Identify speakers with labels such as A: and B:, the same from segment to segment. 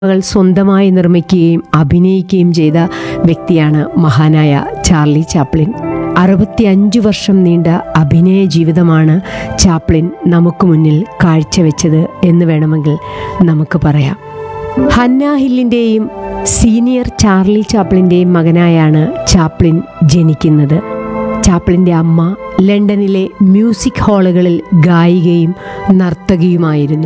A: സിനിമകൾ സ്വന്തമായി നിർമ്മിക്കുകയും അഭിനയിക്കുകയും ചെയ്ത വ്യക്തിയാണ് മഹാനായ ചാർലി ചാപ്ലിൻ. 65 വർഷം നീണ്ട അഭിനയ ജീവിതമാണ് ചാപ്ലിൻ നമുക്ക് മുന്നിൽ കാഴ്ചവെച്ചത് എന്ന് വേണമെങ്കിൽ നമുക്ക് പറയാം. ഹന്ന ഹില്ലിൻ്റെയും സീനിയർ ചാർലി ചാപ്ലിൻ്റെയും മകനായാണ് ചാപ്ലിൻ ജനിക്കുന്നത്. ചാപ്ലിൻ്റെ അമ്മ ലണ്ടനിലെ മ്യൂസിക് ഹാളുകളിൽ ഗായികയും നർത്തകിയുമായിരുന്നു.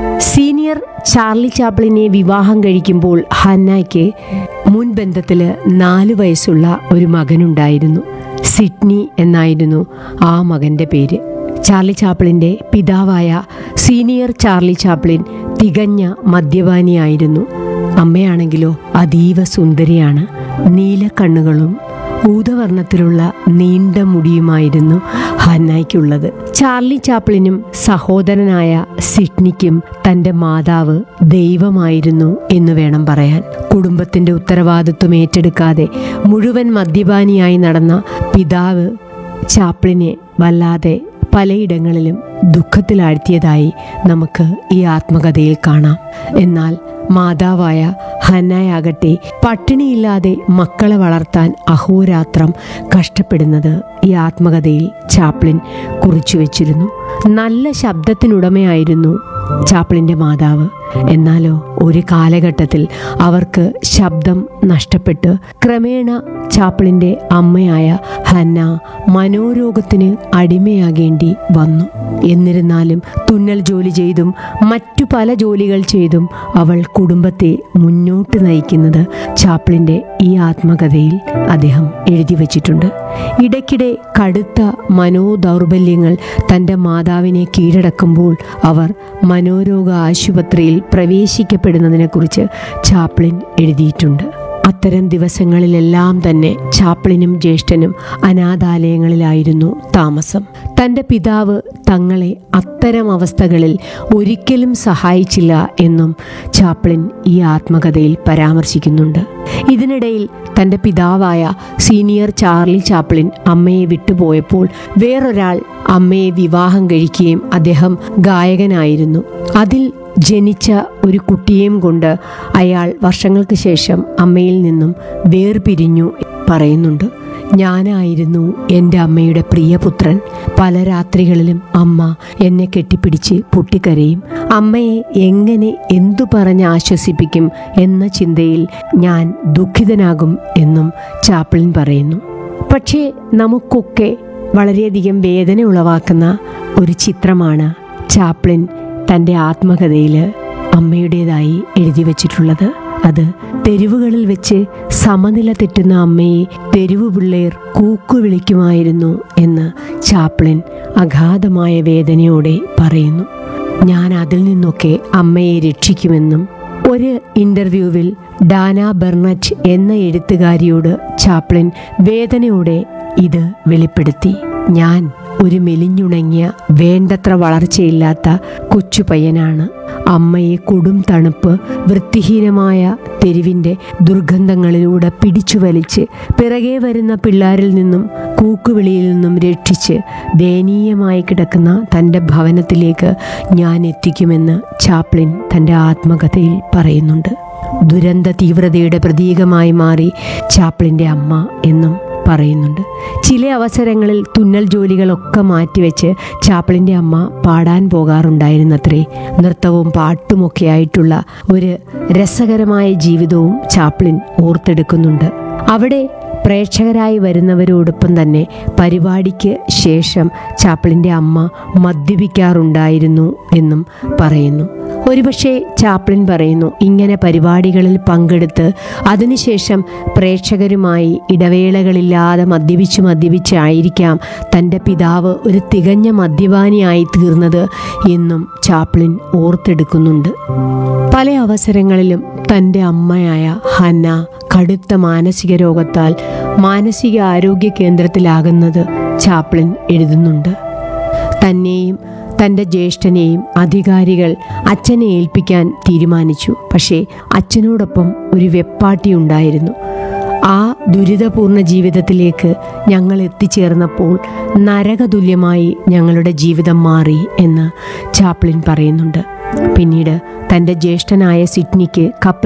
A: സീനിയർ ചാർലി ചാപ്ലിനെ വിവാഹം കഴിക്കുമ്പോൾ ഹന്നയ്ക്ക് മുൻബന്ധത്തിൽ 4 വയസ്സുള്ള ഒരു മകനുണ്ടായിരുന്നു. സിഡ്നി എന്നായിരുന്നു ആ മകൻ്റെ പേര്. ചാർലി ചാപ്ലിൻ്റെ പിതാവായ സീനിയർ ചാർലി ചാപ്ലിൻ തികഞ്ഞ മദ്യപാനിയായിരുന്നു. അമ്മയാണെങ്കിലോ അതീവ സുന്ദരിയാണ്. നീല കണ്ണുകളും ഊതവർണ്ണത്തിലുള്ള നീണ്ട മുടിയുമായിരുന്നു ഹന്നയ്ക്കുള്ളത്. ചാർലി ചാപ്ലിനും സഹോദരനായ സിഡ്നിക്കും തൻ്റെ മാതാവ് ദൈവമായിരുന്നു എന്ന് വേണം പറയാൻ. കുടുംബത്തിൻ്റെ ഉത്തരവാദിത്വം ഏറ്റെടുക്കാതെ മുഴുവൻ മദ്യപാനിയായി നടന്ന പിതാവ് ചാപ്ലിനെ വല്ലാതെ പലയിടങ്ങളിലും ദുഃഖത്തിലാഴ്ത്തിയതായി നമുക്ക് ഈ ആത്മകഥയിൽ കാണാം. എന്നാൽ മാതാവായ ഹന്നയാകട്ടെ പട്ടിണിയില്ലാതെ മക്കളെ വളർത്താൻ അഹോരാത്രം കഷ്ടപ്പെടുന്നത് ഈ ആത്മകഥയിൽ ചാപ്ലിൻ കുറിച്ചു വച്ചിരുന്നു. നല്ല ശബ്ദത്തിനുടമയായിരുന്നു ചാപ്ലിൻ്റെ മാതാവ്. എന്നാലോ ഒരു കാലഘട്ടത്തിൽ അവർക്ക് ശബ്ദം നഷ്ടപ്പെട്ട് ക്രമേണ ചാപ്ലിൻ്റെ അമ്മയായ ഹന്ന മനോരോഗത്തിന് അടിമയാകേണ്ടി വന്നു. എന്നിരുന്നാലും തുന്നൽ ജോലി ചെയ്തും മറ്റു പല ജോലികൾ ചെയ്തും അവൾ കുടുംബത്തെ മുന്നോട്ട് നയിക്കുന്നത് ചാപ്ലിൻ്റെ ഈ ആത്മകഥയിൽ അദ്ദേഹം എഴുതി വച്ചിട്ടുണ്ട്. ഇടയ്ക്കിടെ കടുത്ത മനോദൗർബല്യങ്ങൾ തൻ്റെ മാതാവിനെ കീഴടക്കുമ്പോൾ അവർ മനോരോഗ ആശുപത്രിയിൽ പ്രവേശിക്കപ്പെടുന്നതിനെക്കുറിച്ച് ചാപ്ലിൻ എഴുതിയിട്ടുണ്ട്. അത്തരം ദിവസങ്ങളിലെല്ലാം തന്നെ ചാപ്ലിനും ജ്യേഷ്ഠനും അനാഥാലയങ്ങളിലായിരുന്നു താമസം. തൻ്റെ പിതാവ് തങ്ങളെ അത്തരം അവസ്ഥകളിൽ ഒരിക്കലും സഹായിച്ചില്ല എന്നും ചാപ്ലിൻ ഈ ആത്മകഥയിൽ പരാമർശിക്കുന്നുണ്ട്. ഇതിനിടയിൽ തൻ്റെ പിതാവായ സീനിയർ ചാർലി ചാപ്ലിൻ അമ്മയെ വിട്ടുപോയപ്പോൾ വേറൊരാൾ അമ്മയെ വിവാഹം കഴിക്കുകയും അദ്ദേഹം ഗായകനായിരുന്നു. അതിൽ ജനിച്ച ഒരു കുട്ടിയെയും കൊണ്ട് അയാൾ വർഷങ്ങൾക്ക് ശേഷം അമ്മയിൽ നിന്നും വേർപിരിഞ്ഞു പറയുന്നുണ്ട്. ഞാനായിരുന്നു എൻ്റെ അമ്മയുടെ പ്രിയപുത്രൻ. പല രാത്രികളിലും അമ്മ എന്നെ കെട്ടിപ്പിടിച്ച് പൊട്ടിക്കരയും. അമ്മയെ എങ്ങനെ എന്തു പറഞ്ഞ് ആശ്വസിപ്പിക്കും എന്ന ചിന്തയിൽ ഞാൻ ദുഃഖിതനാകും എന്നും ചാപ്ലിൻ പറയുന്നു. പക്ഷേ നമുക്കൊക്കെ വളരെയധികം വേദന ഉളവാക്കുന്ന ഒരു ചിത്രമാണ് ചാപ്ലിൻ തൻ്റെ ആത്മകഥയിൽ അമ്മയുടേതായി എഴുതി വച്ചിട്ടുള്ളത്. അത് തെരുവുകളിൽ വെച്ച് സമനില തെറ്റുന്ന അമ്മയെ തെരുവു പിള്ളേർ കൂക്കു വിളിക്കുമായിരുന്നു എന്ന് ചാപ്ലിൻ അഗാധമായ വേദനയോടെ പറയുന്നു. ഞാൻ അതിൽ നിന്നൊക്കെ അമ്മയെ രക്ഷിക്കുമെന്നും ഒരു ഇൻ്റർവ്യൂവിൽ ഡാന ബെർണറ്റ് എന്ന എഴുത്തുകാരിയോട് ചാപ്ലിൻ വേദനയോടെ ഇത് വെളിപ്പെടുത്തി. ഞാൻ ഒരു മെലിഞ്ഞുണങ്ങിയ വേണ്ടത്ര വളർച്ചയില്ലാത്ത കൊച്ചു പയ്യനാണ്. അമ്മയെ കൊടും തണുപ്പ് വൃത്തിഹീനമായ തെരുവിൻ്റെ ദുർഗന്ധങ്ങളിലൂടെ പിടിച്ചു വലിച്ച് പിറകെ വരുന്ന പിള്ളാരിൽ നിന്നും കൂക്കുവിളിയിൽ നിന്നും രക്ഷിച്ച് ദയനീയമായി കിടക്കുന്ന തൻ്റെ ഭവനത്തിലേക്ക് ഞാൻ എത്തിക്കുമെന്ന് ചാപ്ലിൻ തൻ്റെ ആത്മകഥയിൽ പറയുന്നുണ്ട്. ദുരന്ത തീവ്രതയുടെ പ്രതീകമായി മാറി ചാപ്ലിൻ്റെ അമ്മ എന്നും പറയുന്നുണ്ട്. ചില അവസരങ്ങളിൽ തുന്നൽ ജോലികളൊക്കെ മാറ്റിവെച്ച് ചാപ്ലിൻ്റെ അമ്മ പാടാൻ പോകാറുണ്ടായിരുന്നത്രേ. നൃത്തവും പാട്ടുമൊക്കെ ആയിട്ടുള്ള ഒരു രസകരമായ ജീവിതവും ചാപ്ലിൻ ഓർത്തെടുക്കുന്നുണ്ട്. അവിടെ പ്രേക്ഷകരായി വരുന്നവരോടൊപ്പം തന്നെ പരിപാടിക്ക് ശേഷം ചാപ്ലിൻ്റെ അമ്മ മദ്യപിക്കാറുണ്ടായിരുന്നു എന്നും പറയുന്നു. ഒരുപക്ഷെ ചാപ്ലിൻ പറയുന്നു, ഇങ്ങനെ പരിപാടികളിൽ പങ്കെടുത്ത് അതിനുശേഷം പ്രേക്ഷകരുമായി ഇടവേളകളില്ലാതെ മദ്യപിച്ചായിരിക്കാം തൻ്റെ പിതാവ് ഒരു തികഞ്ഞ മദ്യപാനിയായി തീർന്നത് എന്നും ചാപ്ലിൻ ഓർത്തെടുക്കുന്നുണ്ട്. പല അവസരങ്ങളിലും തൻ്റെ അമ്മയായ ഹന്ന കടുത്ത മാനസിക രോഗത്താൽ മാനസിക ആരോഗ്യ കേന്ദ്രത്തിലാകുന്നത് ചാപ്ലിൻ എഴുതുന്നുണ്ട്. തന്നെയും തൻ്റെ ജ്യേഷ്ഠനെയും അധികാരികൾ അച്ഛനെ ഏൽപ്പിക്കാൻ തീരുമാനിച്ചു. പക്ഷേ അച്ഛനോടൊപ്പം ഒരു വെപ്പാട്ടി ഉണ്ടായിരുന്നു. ആ ദുരിതപൂർണ ജീവിതത്തിലേക്ക് ഞങ്ങൾ എത്തിച്ചേർന്നപ്പോൾ നരകതുല്യമായി ഞങ്ങളുടെ ജീവിതം മാറി എന്ന് ചാപ്ലിൻ പറയുന്നുണ്ട്. പിന്നീട് തൻ്റെ ജ്യേഷ്ഠനായ സിഡ്നിക്ക് കപ്പൽ